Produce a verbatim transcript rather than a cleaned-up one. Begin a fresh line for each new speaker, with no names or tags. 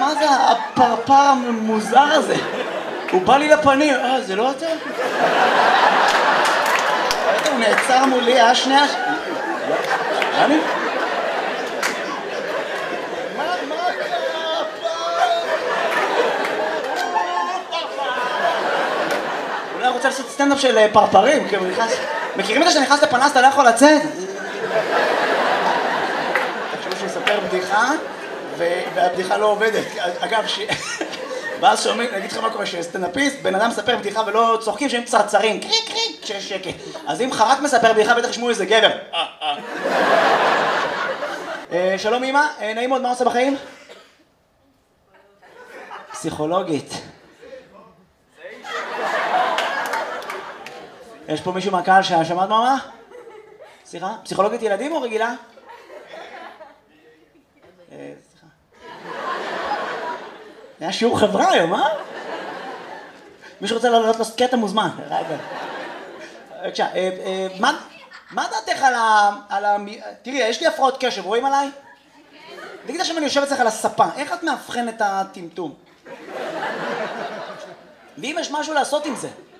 מה זה הפרפר המוזר הזה? הוא בא לי לפנים, אה, זה לא אתה? הוא נעצר מולי, אה, שנייה? אני? מה, מה קרה פעם? אולי רוצה לעשות סטנדאפ של פרפרים, כאילו נכנס... מכירים את זה שנכנס לפנס, אתה לא יכול לצאת? תחשבו שהוא יספר בדיחה, והבדיחה לא עובדת. אגב, ש... ואז שומעים, אני אגיד לך מה קורה, שסטנדאפיסט, בן אדם מספר בדיחה ולא צוחקים, שהם צרצרים, קריק קריק, כשיש שקט. אז אם חרק מספר בדיחה, בטח ישמעו איזה גבר. שלום אמא, נעים מאוד, מה עושה בחיים? פסיכולוגית. יש פה מישהו מהקהל ששמעת מה? סליחה? פסיכולוגית ילדים או רגילה? סליחה. היה שיעור חברה היום, אה? מישהו רוצה לעלות לעשות קטע מוזמן. רגע. בבקשה, מה דעתך על ה... תראי, יש לי הפרעות קשב, רואים עליי? תגיד עכשיו אני יושב אצלך על הספה, איך את מאבחן את הטמטום? ואם יש משהו לעשות עם זה?